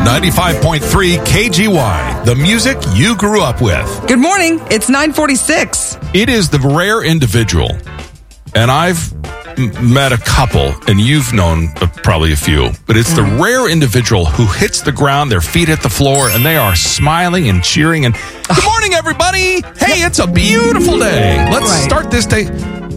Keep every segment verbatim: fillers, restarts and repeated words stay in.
ninety-five point three K G Y, the music you grew up with. Good morning. It's nine forty-six. It is the rare individual, and I've m- met a couple, and you've known uh, probably a few, but it's the Mm. rare individual who hits the ground, their feet hit the floor, and they are smiling and cheering and, good morning, everybody. Hey, it's a beautiful day. Let's Right. start this day.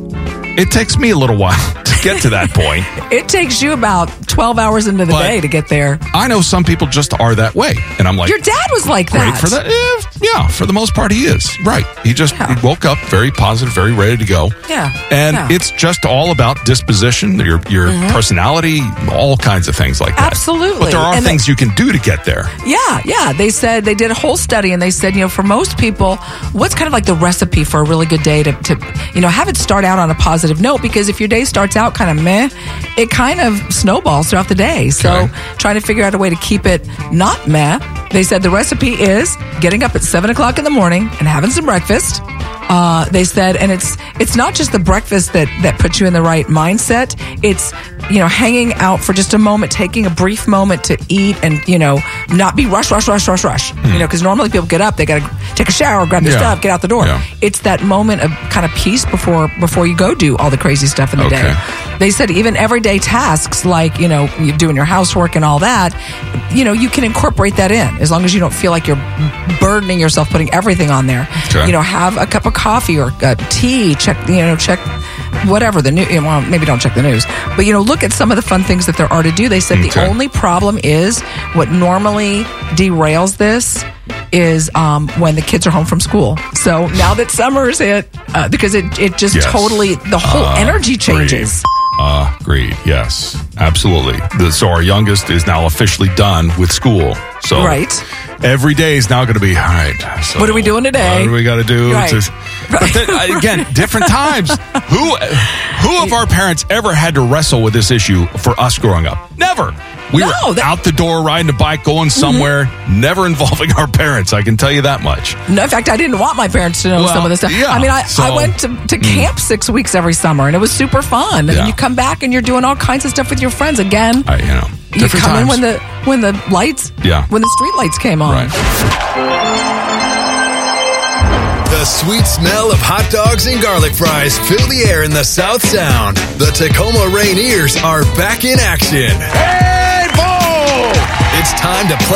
It takes me a little while to get to that point. It takes you about twelve hours into the But- day to get there. I know some people just are that way, and I'm like, Your dad was like great that. for that. Eh, yeah, for the most part, he is. Right. He just Yeah. he woke up very positive, very ready to go. Yeah. And Yeah. it's just all about disposition, your your personality, all kinds of things like that. Absolutely. But there are And things you can do to get there. Yeah, yeah. They said they did a whole study, and they said, you know, for most people, what's kind of like the recipe for a really good day to, to you know, have it start out on a positive note? Because if your day starts out kind of meh, it kind of snowballs throughout the day. So Okay. trying to figure out a way to keep it not meh. They said the recipe is getting up at seven o'clock in the morning and having some breakfast. Uh, they said, and it's it's not just the breakfast that that puts you in the right mindset. It's, you know, hanging out for just a moment, taking a brief moment to eat, and, you know, not be rush, rush, rush, rush, rush. You know, because normally people get up, they got to take a shower, grab their Yeah. stuff, get out the door. Yeah. It's that moment of kind of peace before before you go do all the crazy stuff in the Okay. day. They said even everyday tasks like, you know, you doing your housework and all that, you know, you can incorporate that in as long as you don't feel like you're burdening yourself, putting everything on there. Okay. You know, have a cup of coffee or uh, tea, check, you know, check whatever the news, well, maybe don't check the news, but, you know, look at some of the fun things that there are to do. They said Okay. the only problem is what normally derails this is um, when the kids are home from school. So now that summer's hit, uh, because it, it just Yes. totally, the whole Uh, energy changes. Uh, agreed. Yes, absolutely. The, so our youngest is now officially done with school. So Right. every day is now going to be, all right. So What are we doing today? What do we got to do? Right. To, but then, uh, again, different times. Who, who of our parents ever had to wrestle with this issue for us growing up? Never. We No, were that- out the door riding a bike, going somewhere, never involving our parents. I can tell you that much. No, in fact, I didn't want my parents to know Well, some of this stuff. yeah, I mean, I, so- I went to, to camp six weeks every summer, and it was super fun. And Yeah. you come back, and you're doing all kinds of stuff with your friends again. I, you know, You different come in times. when the when the lights, Yeah. when the street lights came on. Right. The sweet smell of hot dogs and garlic fries fill the air in the South Sound. The Tacoma Rainiers are back in action. Hey, Bo! It's time to play